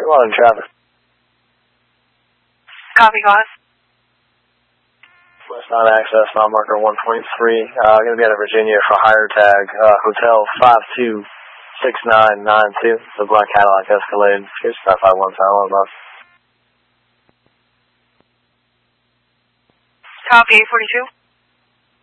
41 traffic. Copy, go ahead. Westbound access, mile marker 1.3. Going to be out of Virginia for hire tag, Hotel 526992. The black Cadillac Escalade. Here's 551 silent above. Copy, 842.